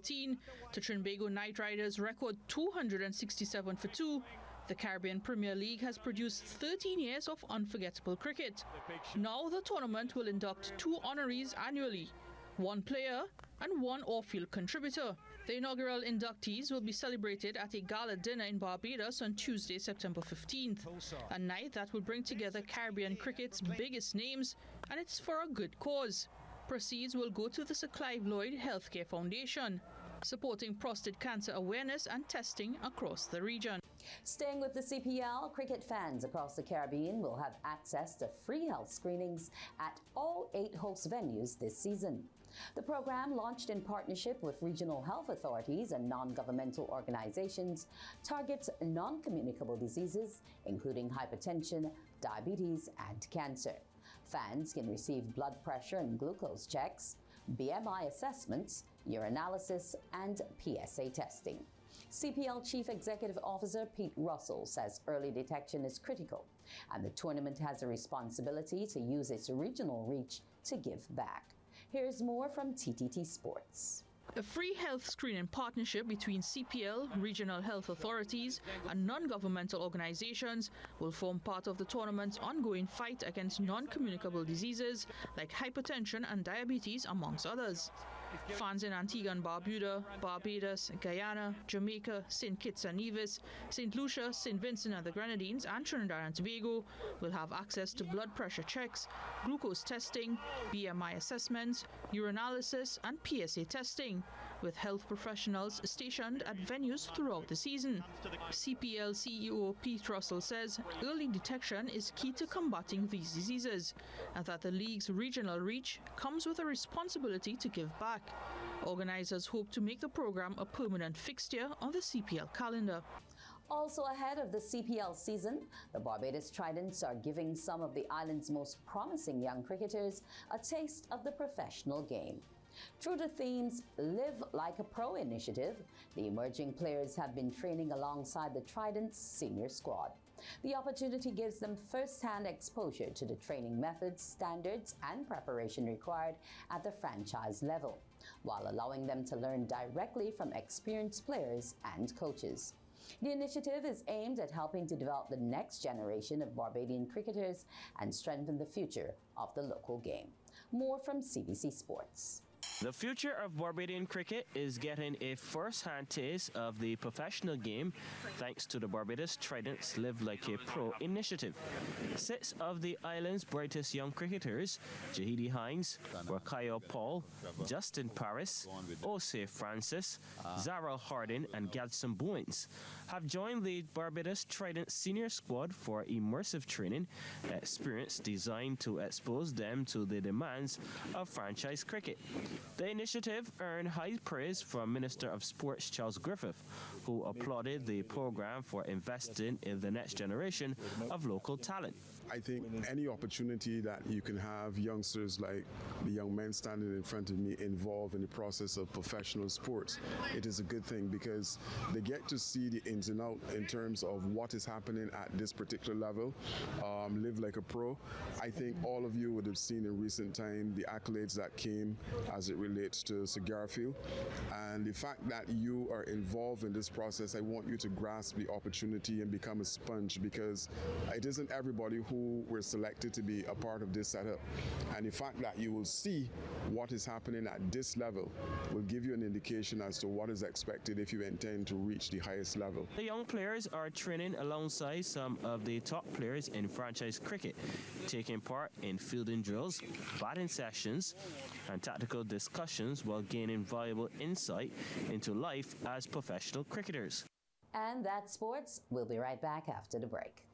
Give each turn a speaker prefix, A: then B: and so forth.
A: 2013 to Trinbago Knight Riders' record 267 for 2, the Caribbean Premier League has produced 13 years of unforgettable cricket. Now the tournament will induct 2 honorees annually, 1 player and 1 off-field contributor. The inaugural inductees will be celebrated at a gala dinner in Barbados on Tuesday, September 15th, a night that will bring together Caribbean cricket's biggest names, and it's for a good cause. Proceeds will go to the Sir Clive Lloyd Healthcare Foundation, supporting prostate cancer awareness and testing across the region.
B: Staying with the CPL, cricket fans across the Caribbean will have access to free health screenings at all 8 host venues this season. The program, launched in partnership with regional health authorities and non-governmental organizations, targets non-communicable diseases, including hypertension, diabetes, and cancer. Fans can receive blood pressure and glucose checks, BMI assessments, urinalysis, and PSA testing. CPL Chief Executive Officer Pete Russell says early detection is critical, and the tournament has a responsibility to use its regional reach to give back. Here's more from TTT Sports.
A: A free health screening partnership between CPL, regional health authorities, and non-governmental organizations will form part of the tournament's ongoing fight against non-communicable diseases like hypertension and diabetes, amongst others. Fans in Antigua and Barbuda, Barbados, Guyana, Jamaica, St. Kitts and Nevis, St. Lucia, St. Vincent and the Grenadines, and Trinidad and Tobago will have access to blood pressure checks, glucose testing, BMI assessments, urinalysis, and PSA testing, with health professionals stationed at venues throughout the season. CPL CEO Pete Russell says early detection is key to combating these diseases, and that the league's regional reach comes with a responsibility to give back. Organizers hope to make the program a permanent fixture on the CPL calendar.
B: Also ahead of the CPL season, the Barbados Tridents are giving some of the island's most promising young cricketers a taste of the professional game. Through the theme's Live Like a Pro initiative, the emerging players have been training alongside the Tridents senior squad. The opportunity gives them first-hand exposure to the training methods, standards, and preparation required at the franchise level, while allowing them to learn directly from experienced players and coaches. The initiative is aimed at helping to develop the next generation of Barbadian cricketers and strengthen the future of the local game. More from CBC Sports.
C: The future of Barbadian cricket is getting a first-hand taste of the professional game thanks to the Barbados Tridents Live Like a Pro initiative. 6 of the island's brightest young cricketers, Jahidi Hines, Rakayo Paul, Justin Paris, Osei Francis, Zara Hardin, and Gadson Bowens, have joined the Barbados Trident senior squad for immersive training experience designed to expose them to the demands of franchise cricket. The initiative earned high praise from Minister of Sports Charles Griffith, who applauded the program for investing in the next generation of local talent.
D: I think any opportunity that you can have youngsters like the young men standing in front of me involved in the process of professional sports, it is a good thing because they get to see the ins and outs in terms of what is happening at this particular level. Live Like a Pro. I think all of you would have seen in recent time the accolades that came as it relates to Sir Garfield, and the fact that you are involved in this process, I want you to grasp the opportunity and become a sponge, because it isn't everybody who were selected to be a part of this setup, and the fact that you will see what is happening at this level will give you an indication as to what is expected if you intend to reach the highest level.
C: The young players are training alongside some of the top players in franchise cricket, taking part in fielding drills, batting sessions, and tactical discussions while gaining valuable insight into life as professional cricketers.
B: And that's sports. We'll be right back after the break.